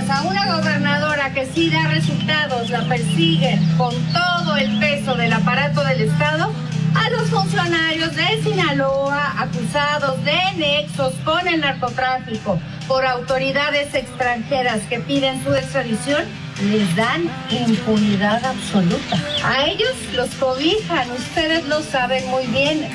mientras a una gobernadora que sí da resultados la persiguen con todo el peso del aparato del Estado, a los funcionarios de Sinaloa acusados de nexos con el narcotráfico por autoridades extranjeras que piden su extradición, les dan impunidad absoluta. A ellos los cobijan, ustedes lo saben muy bien.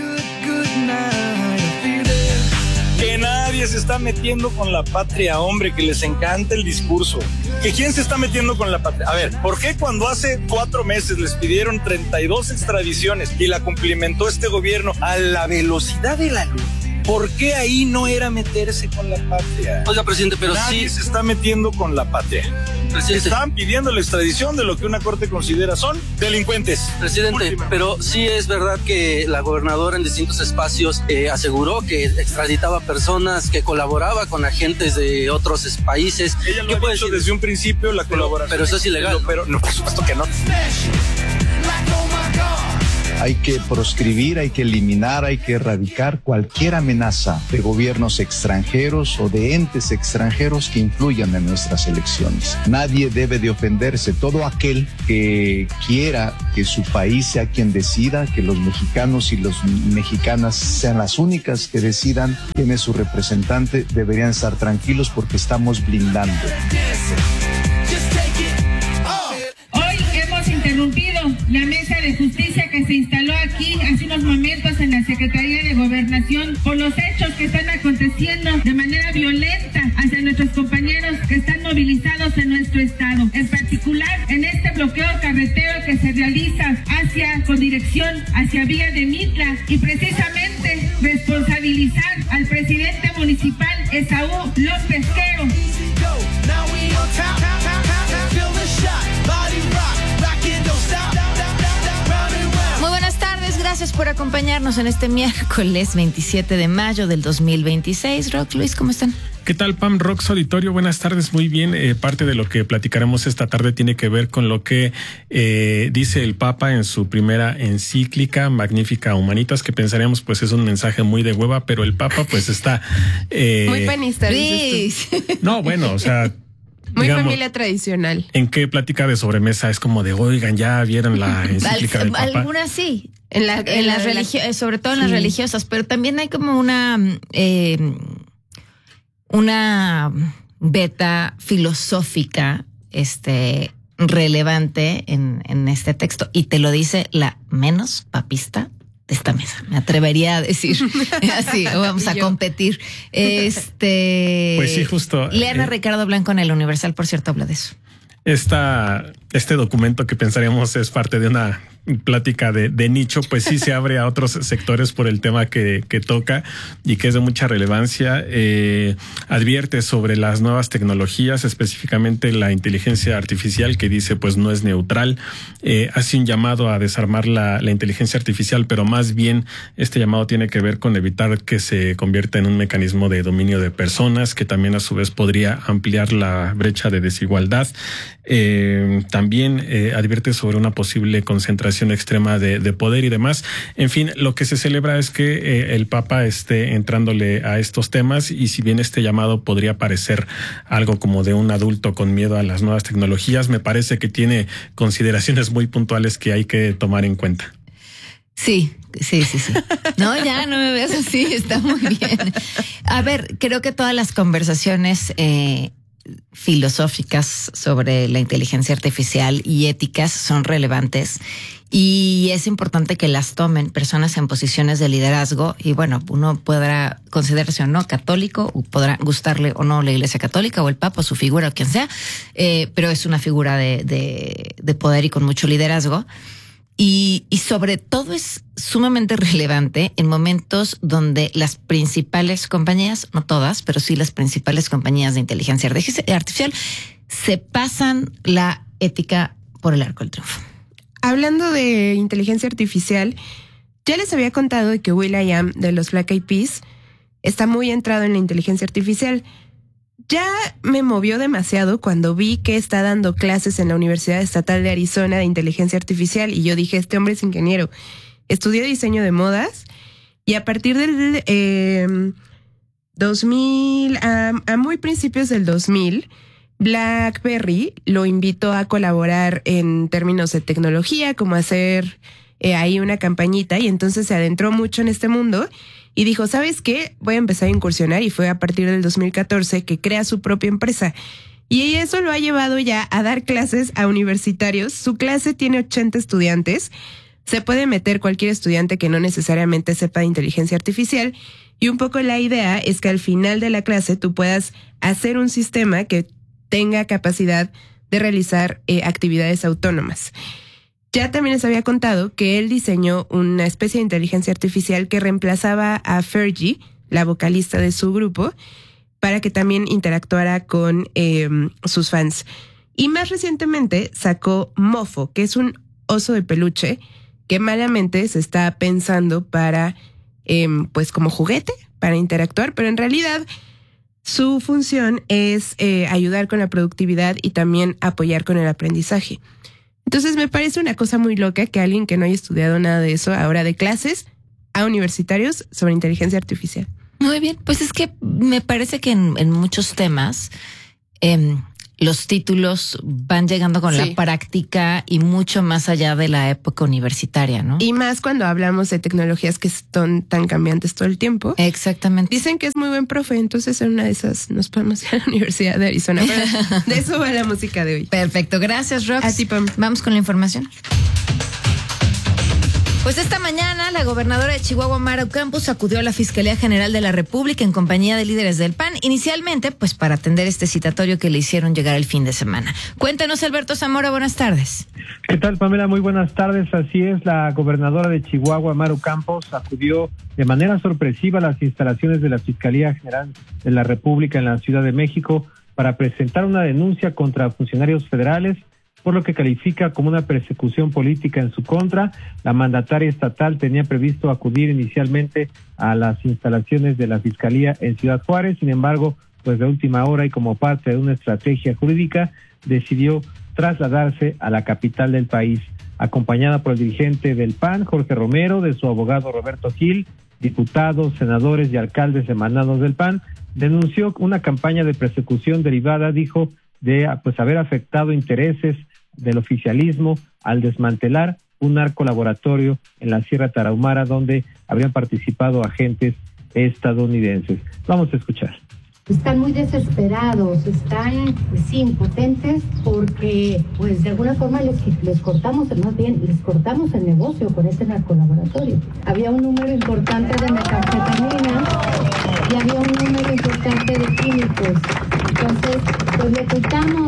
Que nadie se está metiendo con la patria, hombre, que les encanta el discurso. ¿Que quién se está metiendo con la patria? A ver, ¿por qué cuando hace 4 meses les pidieron 32 extradiciones y la cumplimentó este gobierno a la velocidad de la luz? ¿Por qué ahí no era meterse con la patria? Oiga, presidente, pero nadie sí se está metiendo con la patria. Presidente, están pidiendo la extradición de lo que una corte considera son delincuentes. Presidente, pero sí es verdad que la gobernadora en distintos espacios aseguró que extraditaba personas, que colaboraba con agentes de otros países. Ella lo ha dicho desde un principio, la colaboración. Pero eso es ilegal. Pero no, por supuesto que no. Hay que proscribir, hay que eliminar, hay que erradicar cualquier amenaza de gobiernos extranjeros o de entes extranjeros que influyan en nuestras elecciones. Nadie debe de ofenderse. Todo aquel que quiera que su país sea quien decida, que los mexicanos y las mexicanas sean las únicas que decidan quién es su representante, deberían estar tranquilos porque estamos blindando. Interrumpido la mesa de justicia que se instaló aquí hace unos momentos en la Secretaría de Gobernación por los hechos que están aconteciendo de manera violenta hacia nuestros compañeros que están movilizados en nuestro estado. En particular, en este bloqueo carretero que se realiza con dirección hacia Villa de Mitla y precisamente responsabilizar al presidente municipal Esaú López Quero. Muy buenas tardes, gracias por acompañarnos en este miércoles 27 de mayo del 2026. Rox, Luis, ¿cómo están? ¿Qué tal, Pam? Rox Auditorio, buenas tardes, muy bien. Parte de lo que platicaremos esta tarde tiene que ver con lo que dice el Papa en su primera encíclica, Magnificat Humanitas, que pensaríamos pues es un mensaje muy de hueva, pero el Papa pues está... muy panista, Luis. No, bueno, o sea... Muy digamos, familia tradicional. ¿En qué plática de sobremesa es como de, oigan, ya vieron la encíclica del Papa? Algunas sí, en las religiosas, sobre todo en las religiosas, pero también hay como una beta filosófica relevante en este texto, y te lo dice la menos papista de esta mesa, me atrevería a decir. Así, vamos a competir. Pues sí, justo. Lean a Ricardo Blanco en El Universal, por cierto, habla de eso. Este documento que pensaríamos es parte de una plática de nicho, pues sí se abre a otros sectores por el tema que toca y que es de mucha relevancia. Advierte sobre las nuevas tecnologías, específicamente la inteligencia artificial, que dice pues no es neutral. Hace un llamado a desarmar la inteligencia artificial, pero más bien este llamado tiene que ver con evitar que se convierta en un mecanismo de dominio de personas, que también a su vez podría ampliar la brecha de desigualdad. También advierte sobre una posible concentración extrema de poder y demás. En fin, lo que se celebra es que el Papa esté entrándole a estos temas, y si bien este llamado podría parecer algo como de un adulto con miedo a las nuevas tecnologías, me parece que tiene consideraciones muy puntuales que hay que tomar en cuenta. Sí. No, ya no me veas así, está muy bien. A ver, creo que todas las conversaciones filosóficas sobre la inteligencia artificial y éticas son relevantes, y es importante que las tomen personas en posiciones de liderazgo. Y bueno, uno podrá considerarse o no católico, o podrá gustarle o no la Iglesia Católica o el Papa o su figura o quien sea, pero es una figura de poder y con mucho liderazgo. Y sobre todo es sumamente relevante en momentos donde las principales compañías, no todas, pero sí las principales compañías de inteligencia artificial, se pasan la ética por el arco del triunfo. Hablando de inteligencia artificial, ya les había contado de que will.i.am de los Black Eyed Peas está muy entrado en la inteligencia artificial. Ya me movió demasiado cuando vi que está dando clases en la Universidad Estatal de Arizona de inteligencia artificial, y yo dije, este hombre es ingeniero, estudió diseño de modas, y a partir del 2000, a muy principios del 2000, BlackBerry lo invitó a colaborar en términos de tecnología, como hacer ahí una campañita, y entonces se adentró mucho en este mundo y dijo, ¿sabes qué? Voy a empezar a incursionar, y fue a partir del 2014 que crea su propia empresa. Y eso lo ha llevado ya a dar clases a universitarios. Su clase tiene 80 estudiantes. Se puede meter cualquier estudiante que no necesariamente sepa de inteligencia artificial, y un poco la idea es que al final de la clase tú puedas hacer un sistema que tenga capacidad de realizar actividades autónomas. Ya también les había contado que él diseñó una especie de inteligencia artificial que reemplazaba a Fergie, la vocalista de su grupo, para que también interactuara con sus fans. Y más recientemente sacó Mofo, que es un oso de peluche que malamente se está pensando para, pues como juguete, para interactuar, pero en realidad su función es ayudar con la productividad y también apoyar con el aprendizaje. Entonces me parece una cosa muy loca que alguien que no haya estudiado nada de eso ahora dé clases a universitarios sobre inteligencia artificial. Muy bien, pues es que me parece que en muchos temas los títulos van llegando con la práctica y mucho más allá de la época universitaria, ¿no? Y más cuando hablamos de tecnologías que son tan cambiantes todo el tiempo. Exactamente. Dicen que es muy buen profe, entonces en una de esas nos podemos ir a la Universidad de Arizona. Pero de eso va la música de hoy. Perfecto, gracias, Rox. Así, Pam. Vamos con la información. Pues esta mañana la gobernadora de Chihuahua, Mara Campos, acudió a la Fiscalía General de la República en compañía de líderes del PAN, inicialmente pues para atender este citatorio que le hicieron llegar el fin de semana. Cuéntanos, Alberto Zamora, buenas tardes. ¿Qué tal, Pamela? Muy buenas tardes. Así es, la gobernadora de Chihuahua, Mara Campos, acudió de manera sorpresiva a las instalaciones de la Fiscalía General de la República en la Ciudad de México para presentar una denuncia contra funcionarios federales, por lo que califica como una persecución política en su contra. La mandataria estatal tenía previsto acudir inicialmente a las instalaciones de la Fiscalía en Ciudad Juárez, sin embargo, pues de última hora y como parte de una estrategia jurídica, decidió trasladarse a la capital del país, acompañada por el dirigente del PAN, Jorge Romero, de su abogado Roberto Gil, diputados, senadores y alcaldes emanados del PAN. Denunció una campaña de persecución derivada, dijo, de pues haber afectado intereses del oficialismo al desmantelar un narcolaboratorio en la Sierra Tarahumara donde habrían participado agentes estadounidenses. Vamos a escuchar. Están muy desesperados, están impotentes porque pues de alguna forma les cortamos el negocio con este narcolaboratorio. Había un número importante de metanfetamina y había un número importante de químicos. Entonces, pues le quitamos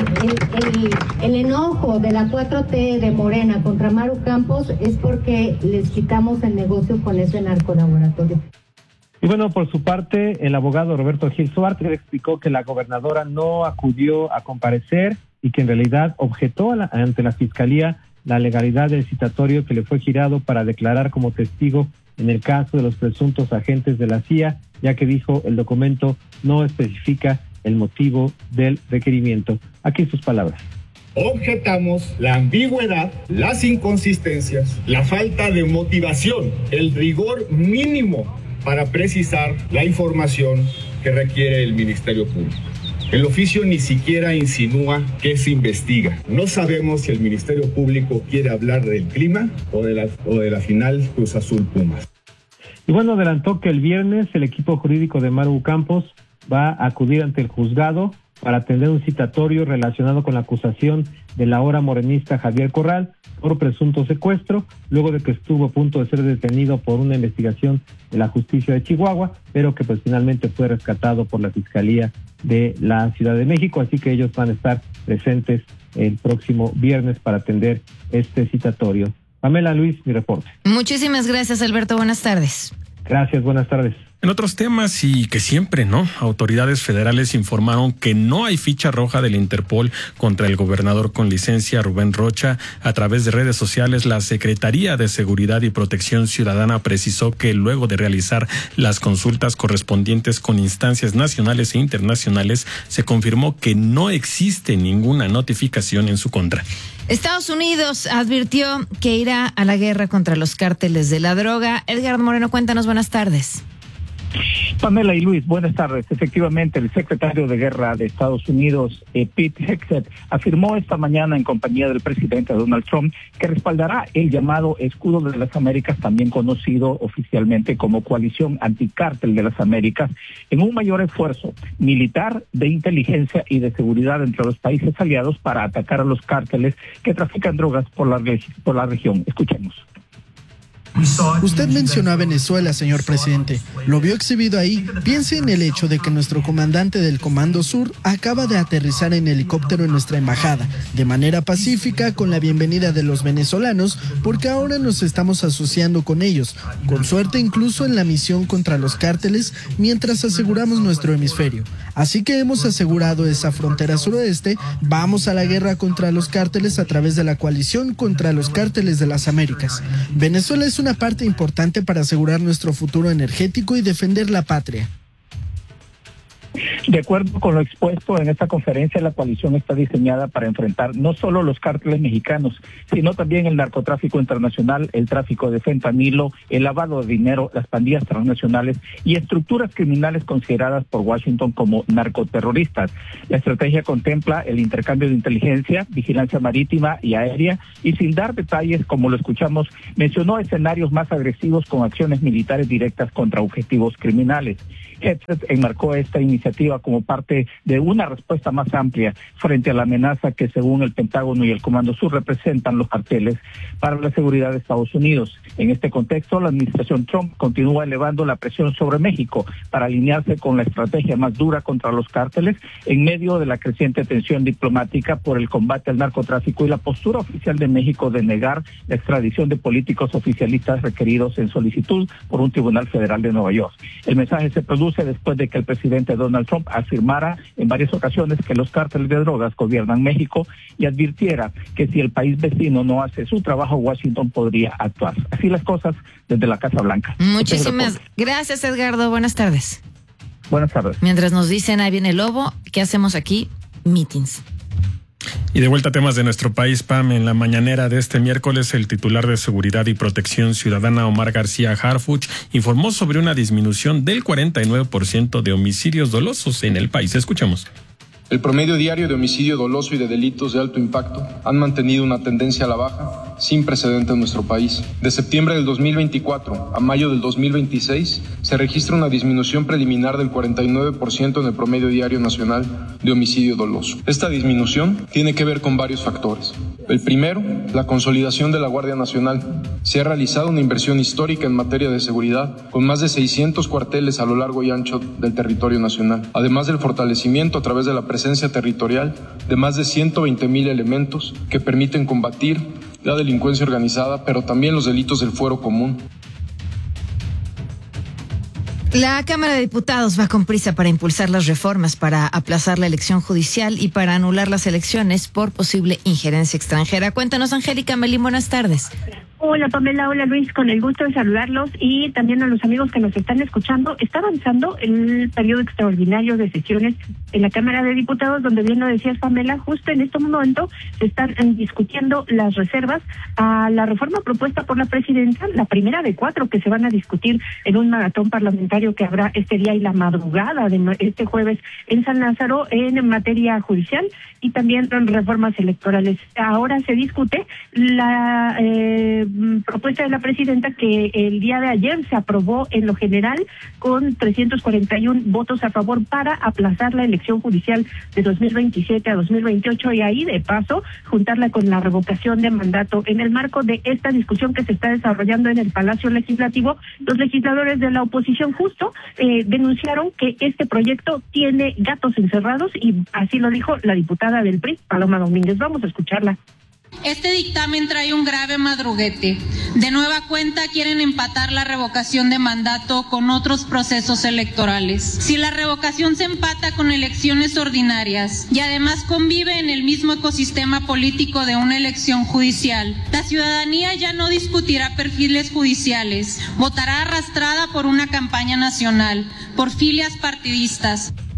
el enojo de la 4T de Morena contra Maru Campos es porque les quitamos el negocio con ese narcolaboratorio. Y bueno, por su parte, el abogado Roberto Gil Suárez explicó que la gobernadora no acudió a comparecer y que en realidad objetó ante la Fiscalía la legalidad del citatorio que le fue girado para declarar como testigo en el caso de los presuntos agentes de la CIA, ya que dijo el documento no especifica el motivo del requerimiento. Aquí sus palabras. Objetamos la ambigüedad, las inconsistencias, la falta de motivación, el rigor mínimo para precisar la información que requiere el Ministerio Público. El oficio ni siquiera insinúa que se investiga. No sabemos si el Ministerio Público quiere hablar del clima o de la final Cruz Azul Pumas. Y bueno, adelantó que el viernes el equipo jurídico de Maru Campos va a acudir ante el juzgado para atender un citatorio relacionado con la acusación del ahora morenista Javier Corral por presunto secuestro, luego de que estuvo a punto de ser detenido por una investigación de la justicia de Chihuahua, pero que pues finalmente fue rescatado por la Fiscalía de la Ciudad de México, así que ellos van a estar presentes el próximo viernes para atender este citatorio. Pamela, Luis, mi reporte. Muchísimas gracias, Alberto. Buenas tardes. Gracias, buenas tardes. En otros temas, y que siempre, ¿no? Autoridades federales informaron que no hay ficha roja del Interpol contra el gobernador con licencia Rubén Rocha. A través de redes sociales, la Secretaría de Seguridad y Protección Ciudadana precisó que luego de realizar las consultas correspondientes con instancias nacionales e internacionales, se confirmó que no existe ninguna notificación en su contra. Estados Unidos advirtió que irá a la guerra contra los cárteles de la droga. Edgar Moreno, cuéntanos, buenas tardes. Pamela y Luis, buenas tardes. Efectivamente, el secretario de Guerra de Estados Unidos, Pete Hegseth, afirmó esta mañana en compañía del presidente Donald Trump que respaldará el llamado Escudo de las Américas, también conocido oficialmente como Coalición Anticártel de las Américas, en un mayor esfuerzo militar, de inteligencia y de seguridad entre los países aliados para atacar a los cárteles que trafican drogas por la región. Escuchemos. Usted mencionó a Venezuela, señor presidente. Lo vio exhibido ahí. Piense en el hecho de que nuestro comandante del Comando Sur acaba de aterrizar en helicóptero en nuestra embajada, de manera pacífica, con la bienvenida de los venezolanos, porque ahora nos estamos asociando con ellos, con suerte incluso en la misión contra los cárteles, mientras aseguramos nuestro hemisferio. Así que hemos asegurado esa frontera suroeste, vamos a la guerra contra los cárteles a través de la coalición contra los cárteles de las Américas. Venezuela es una parte importante para asegurar nuestro futuro energético y defender la patria. De acuerdo con lo expuesto en esta conferencia, la coalición está diseñada para enfrentar no solo los cárteles mexicanos, sino también el narcotráfico internacional, el tráfico de fentanilo, el lavado de dinero, las pandillas transnacionales y estructuras criminales consideradas por Washington como narcoterroristas. La estrategia contempla el intercambio de inteligencia, vigilancia marítima y aérea, y sin dar detalles, como lo escuchamos, mencionó escenarios más agresivos con acciones militares directas contra objetivos criminales. Hegseth enmarcó esta iniciativa como parte de una respuesta más amplia frente a la amenaza que, según el Pentágono y el Comando Sur, representan los carteles para la seguridad de Estados Unidos. En este contexto, la administración Trump continúa elevando la presión sobre México para alinearse con la estrategia más dura contra los cárteles en medio de la creciente tensión diplomática por el combate al narcotráfico y la postura oficial de México de negar la extradición de políticos oficialistas requeridos en solicitud por un tribunal federal de Nueva York. El mensaje se produce después de que el presidente Donald Trump afirmara en varias ocasiones que los cárteles de drogas gobiernan México y advirtiera que si el país vecino no hace su trabajo, Washington podría actuar. Así las cosas desde la Casa Blanca. Muchísimas gracias, Edgardo. Buenas tardes. Buenas tardes. Mientras nos dicen, ahí viene el lobo, ¿qué hacemos aquí? Meetings. Y de vuelta a temas de nuestro país, Pam, en la mañanera de este miércoles, el titular de Seguridad y Protección Ciudadana, Omar García Harfuch, informó sobre una disminución del 49% de homicidios dolosos en el país. Escuchamos. El promedio diario de homicidio doloso y de delitos de alto impacto han mantenido una tendencia a la baja sin precedente en nuestro país. De septiembre del 2024 a mayo del 2026 se registra una disminución preliminar del 49% en el promedio diario nacional de homicidio doloso. Esta disminución tiene que ver con varios factores. El primero, la consolidación de la Guardia Nacional. Se ha realizado una inversión histórica en materia de seguridad, con más de 600 cuarteles a lo largo y ancho del territorio nacional, además del fortalecimiento a través de la presencia territorial de más de 120,000 elementos que permiten combatir la delincuencia organizada, pero también los delitos del fuero común. La Cámara de Diputados va con prisa para impulsar las reformas para aplazar la elección judicial y para anular las elecciones por posible injerencia extranjera. Cuéntanos, Angélica Melín, buenas tardes. Hola Pamela, hola Luis, con el gusto de saludarlos y también a los amigos que nos están escuchando. Está avanzando el periodo extraordinario de sesiones en la Cámara de Diputados, donde bien lo decías Pamela, justo en este momento se están discutiendo las reservas a la reforma propuesta por la presidenta, la primera de 4 que se van a discutir en un maratón parlamentario que habrá este día y la madrugada de este jueves en San Lázaro en materia judicial y también en reformas electorales. Ahora se discute la propuesta de la presidenta que el día de ayer se aprobó en lo general con 341 votos a favor para aplazar la elección judicial de 2027 a 2028 y ahí de paso juntarla con la revocación de mandato. En el marco de esta discusión que se está desarrollando en el Palacio Legislativo, los legisladores de la oposición justo denunciaron que este proyecto tiene gatos encerrados y así lo dijo la diputada del PRI, Paloma Domínguez. Vamos a escucharla. Este dictamen trae un grave madruguete. De nueva cuenta quieren empatar la revocación de mandato con otros procesos electorales. Si la revocación se empata con elecciones ordinarias y además convive en el mismo ecosistema político de una elección judicial, la ciudadanía ya no discutirá perfiles judiciales, votará arrastrada por una campaña nacional, por filias partidistas.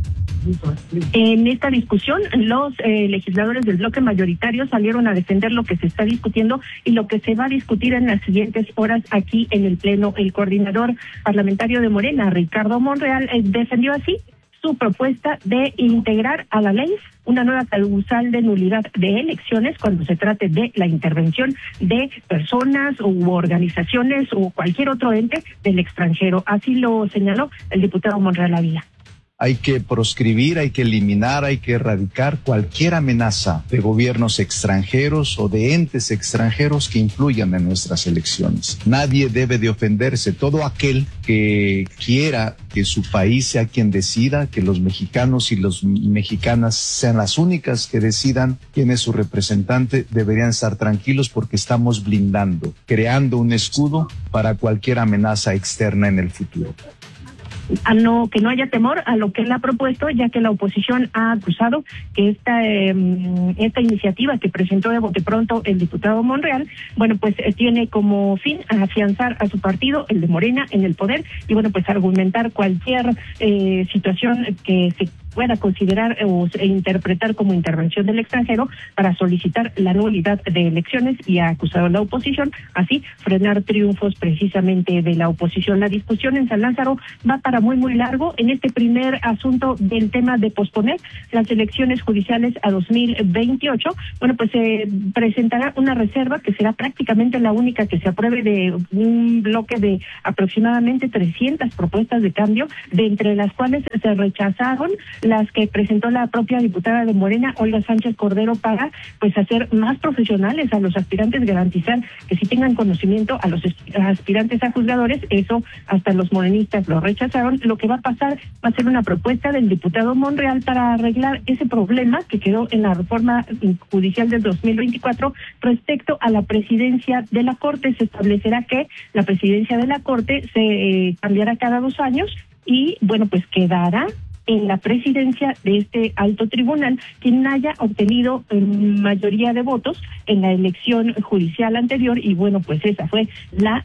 En esta discusión, los legisladores del bloque mayoritario salieron a defender lo que se está discutiendo y lo que se va a discutir en las siguientes horas aquí en el Pleno. El coordinador parlamentario de Morena, Ricardo Monreal, defendió así su propuesta de integrar a la ley una nueva causal de nulidad de elecciones cuando se trate de la intervención de personas u organizaciones o cualquier otro ente del extranjero. Así lo señaló el diputado Monreal Ávila. Hay que proscribir, hay que eliminar, hay que erradicar cualquier amenaza de gobiernos extranjeros o de entes extranjeros que influyan en nuestras elecciones. Nadie debe de ofenderse. Todo aquel que quiera que su país sea quien decida, que los mexicanos y las mexicanas sean las únicas que decidan quién es su representante, deberían estar tranquilos porque estamos blindando, creando un escudo para cualquier amenaza externa en el futuro. Que no haya temor a lo que él ha propuesto, ya que la oposición ha acusado que esta iniciativa que presentó de bote pronto el diputado Monreal, pues tiene como fin afianzar a su partido, el de Morena, en el poder y pues argumentar cualquier situación que se pueda considerar o interpretar como intervención del extranjero para solicitar la nulidad de elecciones y ha acusado a la oposición, así frenar triunfos precisamente de la oposición. La discusión en San Lázaro va para muy largo en este primer asunto del tema de posponer las elecciones judiciales a 2028. Se presentará una reserva que será prácticamente la única que se apruebe de un bloque de aproximadamente 300 propuestas de cambio, de entre las cuales se rechazaron las que presentó la propia diputada de Morena, Olga Sánchez Cordero, para hacer más profesionales a los aspirantes, garantizar que sí tengan conocimiento a los aspirantes a juzgadores. Eso hasta los morenistas lo rechazaron. Lo que va a pasar va a ser una propuesta del diputado Monreal para arreglar ese problema que quedó en la reforma judicial del 2024 respecto a la presidencia de la Corte. Se establecerá que la presidencia de la Corte se cambiará cada 2 años y quedará en la presidencia de este alto tribunal quien haya obtenido mayoría de votos en la elección judicial anterior y esa fue la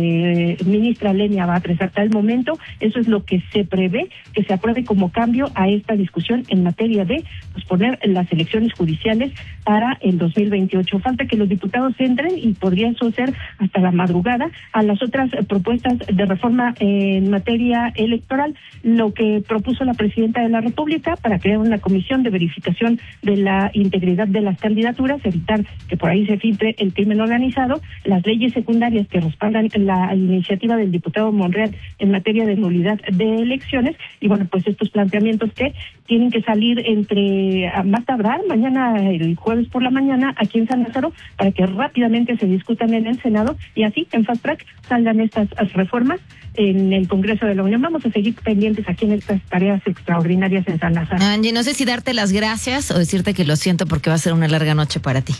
ministra Lenia Batres. Hasta el momento eso es lo que se prevé que se apruebe como cambio a esta discusión en materia de posponer las elecciones judiciales para el 2028. Falta que los diputados entren y podría eso ser hasta la madrugada a las otras propuestas de reforma en materia electoral, lo que propuso la presidenta de la República para crear una comisión de verificación de la integridad de las candidaturas, evitar que por ahí se filtre el crimen organizado, las leyes secundarias que respaldan la iniciativa del diputado Monreal en materia de nulidad de elecciones y estos planteamientos que tienen que salir entre más tardar mañana, el jueves por la mañana, aquí en San Lázaro, para que rápidamente se discutan en el Senado y así en fast track salgan estas reformas en el Congreso de la Unión. Vamos a seguir pendientes aquí en estas tareas extraordinarias en San Lázaro. Angie, no sé si darte las gracias o decirte que lo siento porque va a ser una larga noche para ti.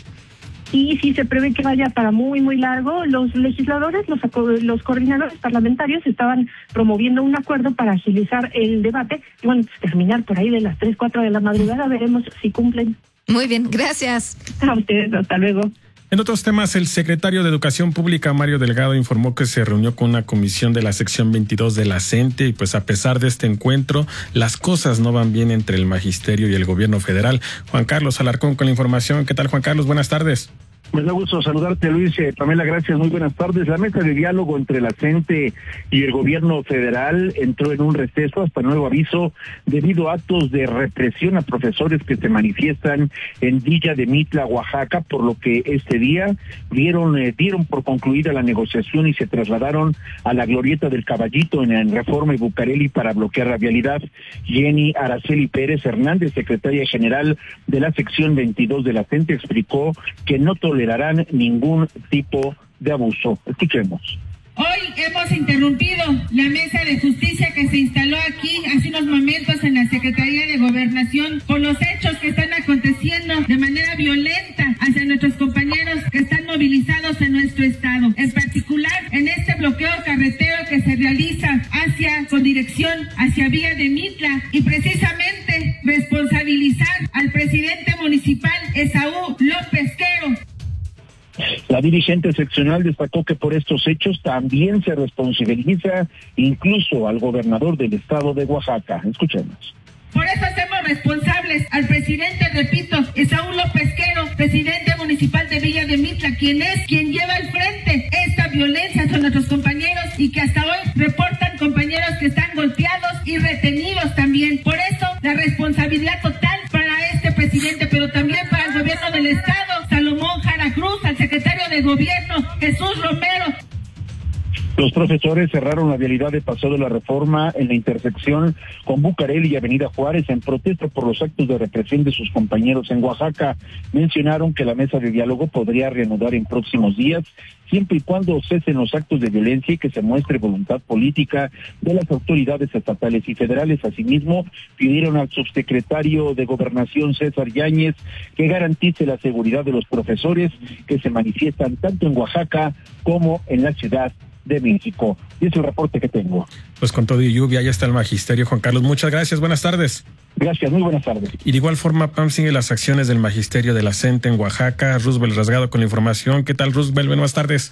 Sí, se prevé que vaya para muy largo. Los legisladores, los coordinadores parlamentarios estaban promoviendo un acuerdo para agilizar el debate y terminar por ahí de las 3, 4 de la madrugada. Veremos si cumplen. Muy bien, gracias. A ustedes, hasta luego. En otros temas, el secretario de Educación Pública, Mario Delgado, informó que se reunió con una comisión de la sección 22 de la CENTE y a pesar de este encuentro, las cosas no van bien entre el magisterio y el gobierno federal. Juan Carlos Alarcón con la información. ¿Qué tal, Juan Carlos? Buenas tardes. Me da gusto saludarte, Luis. Pamela, gracias. Muy buenas tardes. La mesa de diálogo entre la CENTE y el gobierno federal entró en un receso hasta nuevo aviso debido a actos de represión a profesores que se manifiestan en Villa de Mitla, Oaxaca, por lo que este día dieron por concluida la negociación y se trasladaron a la Glorieta del Caballito en Reforma y Bucareli para bloquear la vialidad. Jenny Araceli Pérez Hernández, secretaria general de la sección 22 de la CENTE, explicó que no tolerarán ningún tipo de abuso. Escuchemos. Hoy hemos interrumpido la mesa de justicia que se instaló aquí hace unos momentos en la Secretaría de Gobernación por los hechos que están aconteciendo de manera violenta hacia nuestros compañeros que están movilizados en nuestro estado. En particular, en este bloqueo carretero que se realiza con dirección hacia Villa de Mitla y precisamente responsabilizar al presidente municipal Esaú López Quero. La dirigente seccional destacó que por estos hechos también se responsabiliza incluso al gobernador del estado de Oaxaca. Escuchemos. Por eso hacemos responsables al presidente, repito, Esaú López Quero, presidente municipal de Villa de Mitla, quien lleva al frente esta violencia hacia nuestros compañeros y que hasta hoy reportan compañeros que están golpeados y retenidos también. Por eso la responsabilidad total para este presidente, pero también para el gobierno del estado, Salomón Jara Cruz, al secretario de gobierno, Jesús Romero. Los profesores cerraron la vialidad de Paseo de la Reforma en la intersección con Bucareli y Avenida Juárez en protesta por los actos de represión de sus compañeros en Oaxaca. Mencionaron que la mesa de diálogo podría reanudar en próximos días, siempre y cuando cesen los actos de violencia y que se muestre voluntad política de las autoridades estatales y federales. Asimismo, pidieron al subsecretario de Gobernación, César Yáñez, que garantice la seguridad de los profesores que se manifiestan tanto en Oaxaca como en la Ciudad de México. Y es el reporte que tengo. Pues con todo y lluvia, ya está el magisterio. Juan Carlos, muchas gracias. Buenas tardes. Gracias, muy buenas tardes. Y de igual forma, Pam sigue las acciones del magisterio de la CENTE en Oaxaca. Roosevelt Rasgado con la información. ¿Qué tal, Roosevelt? Buenas tardes.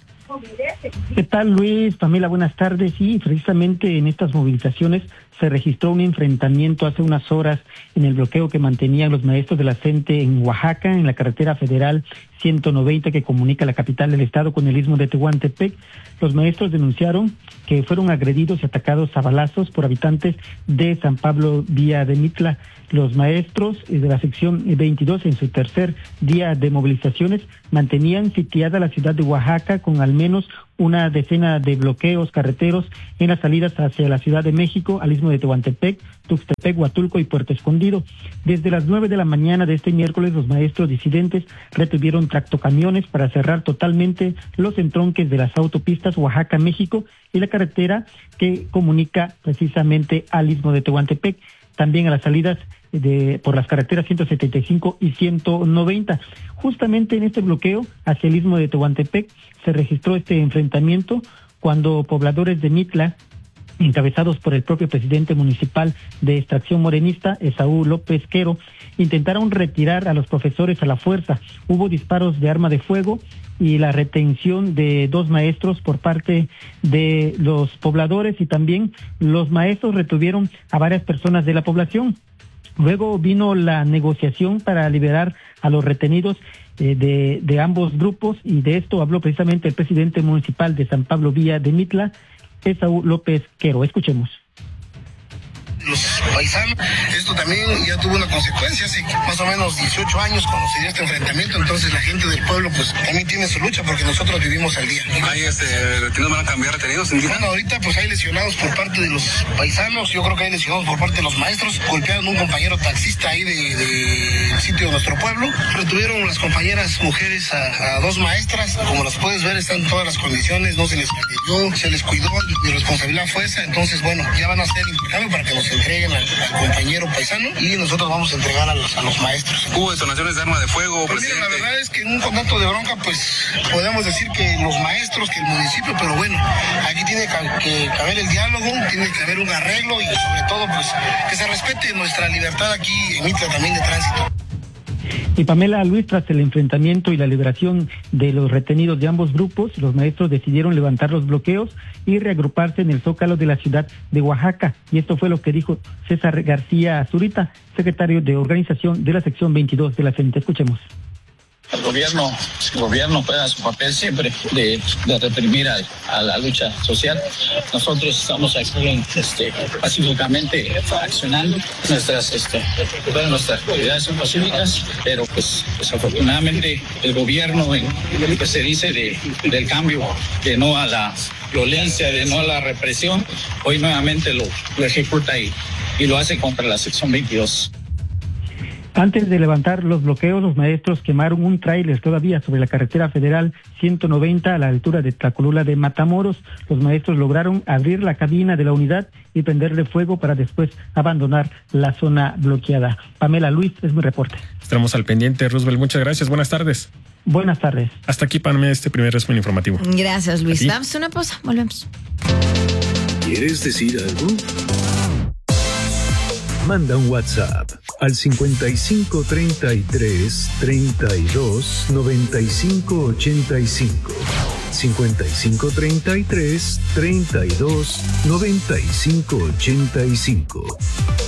¿Qué tal, Luis? Pamela, buenas tardes. Sí, precisamente en estas movilizaciones se registró un enfrentamiento hace unas horas en el bloqueo que mantenían los maestros de la CENTE en Oaxaca, en la carretera federal 190 que comunica la capital del estado con el istmo de Tehuantepec. Los maestros denunciaron que fueron agredidos y atacados a balazos por habitantes de San Pablo Villa de Mitla. Los maestros de la sección 22, en su tercer día de movilizaciones, mantenían sitiada la ciudad de Oaxaca con al menos una decena de bloqueos carreteros en las salidas hacia la Ciudad de México, al istmo de Tehuantepec, Tuxtepec, Huatulco y Puerto Escondido. Desde las 9 de la mañana de este miércoles, los maestros disidentes retuvieron tractocamiones para cerrar totalmente los entronques de las autopistas Oaxaca-México y la carretera que comunica precisamente al istmo de Tehuantepec, también a las salidas por las carreteras 175 y 190. Justamente en este bloqueo hacia el istmo de Tehuantepec se registró este enfrentamiento cuando pobladores de Mitla, encabezados por el propio presidente municipal de extracción morenista, Esaú López Quero, intentaron retirar a los profesores a la fuerza. Hubo disparos de arma de fuego y la retención de 2 maestros por parte de los pobladores, y también los maestros retuvieron a varias personas de la población. Luego vino la negociación para liberar a los retenidos de ambos grupos, y de esto habló precisamente el presidente municipal de San Pablo Villa de Mitla, Esaú López Quero. Escuchemos. Los paisanos, esto también ya tuvo una consecuencia. Hace más o menos 18 años cuando se dio este enfrentamiento, entonces la gente del pueblo pues también tiene su lucha porque nosotros vivimos al día. ¿Hay retenidos, van a cambiar retenidos? Bueno, ahorita pues hay lesionados por parte de los paisanos, yo creo que hay lesionados por parte de los maestros. Golpearon a un compañero taxista ahí del sitio de nuestro pueblo. Retuvieron las compañeras mujeres a 2 maestras, como las puedes ver están todas las condiciones, no se les cayó, se les cuidó, mi responsabilidad fue esa. Entonces bueno, ya van a hacer intercambio para que nos entreguen al compañero paisano y nosotros vamos a entregar a los maestros. ¿Hubo detonaciones de arma de fuego? Pues mira, la verdad es que en un contacto de bronca pues podemos decir que los maestros, que el municipio, pero bueno, aquí tiene que haber el diálogo, tiene que haber un arreglo y sobre todo pues que se respete nuestra libertad aquí en Mitla también de tránsito. Y Pamela, Luis, tras el enfrentamiento y la liberación de los retenidos de ambos grupos, los maestros decidieron levantar los bloqueos y reagruparse en el Zócalo de la ciudad de Oaxaca. Y esto fue lo que dijo César García Zurita, secretario de organización de la sección 22 de la CENTE. Escuchemos. El gobierno juega su papel siempre de reprimir a la lucha social. Nosotros estamos aquí pacíficamente accionando. Nuestras actividades son pacíficas, pero pues desafortunadamente el gobierno, en lo que se dice del cambio, de no a la violencia, de no a la represión, hoy nuevamente lo ejecuta y lo hace contra la sección 22. Antes de levantar los bloqueos, los maestros quemaron un tráiler todavía sobre la carretera federal 190 a la altura de Tlacolula de Matamoros. Los maestros lograron abrir la cabina de la unidad y prenderle fuego para después abandonar la zona bloqueada. Pamela, Luis, es mi reporte. Estamos al pendiente, Roosevelt. Muchas gracias. Buenas tardes. Buenas tardes. Hasta aquí, Pamela, este primer resumen informativo. Gracias, Luis. Damos una pausa. Volvemos. ¿Quieres decir algo? Manda un WhatsApp al 5533 32 95 85. 5533 32 95 85.